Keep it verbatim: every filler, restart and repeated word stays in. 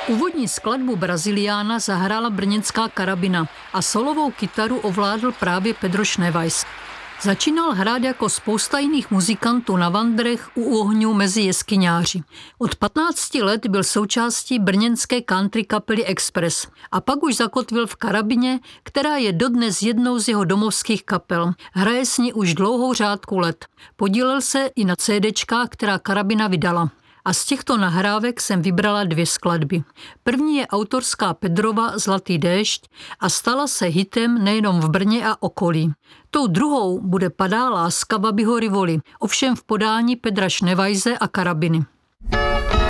Úvodní skladbu Braziliána zahrála brněnská Karabina a solovou kytaru ovládl právě Pedro Schneweiss. Začínal hrát jako spousta jiných muzikantů na vandrech u ohňů mezi jeskyňáři. Od patnácti let byl součástí brněnské country kapely Express a pak už zakotvil v Karabině, která je dodnes jednou z jeho domovských kapel. Hraje s ní už dlouhou řádku let. Podílel se i na CDčkách, která Karabina vydala. A z těchto nahrávek jsem vybrala dvě skladby. První je autorská Pedrova Zlatý déšť a stala se hitem nejenom v Brně a okolí. Tou druhou bude Padá láska Babiho Rivoli, ovšem v podání Pedra Schneweisse a Karabiny.